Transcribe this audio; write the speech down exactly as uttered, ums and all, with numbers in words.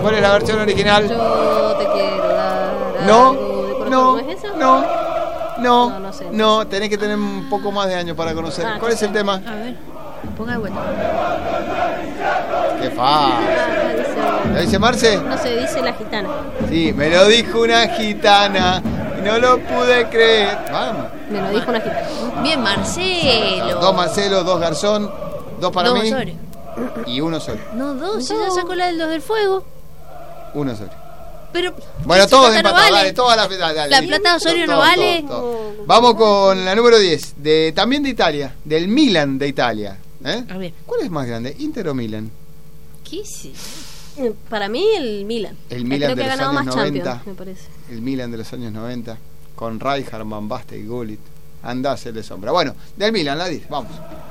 ¿Cuál es la versión original? Yo te quiero dar. No, algo de corazón. no, ¿No es esa? no, no, No, no sé. no, tenés que tener un poco más de años para conocer. Ah, ¿Cuál es el tema? A ver, ponga de vuelta. Qué fácil. Ah, dice- ¿Lo dice Marce? No sé, dice la gitana. Sí, me lo dijo una gitana y no lo pude creer. Vamos. Me lo dijo una gitana. Bien, Marcelo. Dos Marcelo, dos Garzón, dos para Dos mí Osorio. y uno solo. No, dos. Ella sacó la de los del fuego. Uno solo. Pero. Bueno, esa todos plata no empatados, vale. dale, todas las dale, dale. La plata de Osorio no Todo, vale. todo, todo. Vamos con la número diez, de, también de Italia, del Milan de Italia. ¿Eh? A ver. ¿Cuál es más grande, Inter o Milan? ¿Qué sé? Para mí, el Milan. El Milan Creo de que ha los ganado años más noventa. Champions, me parece. El Milan de los años noventa, con Rijkaard, Van Basten y Gullit. Andá a hacerle sombra. Bueno, del Milan, la diez, vamos.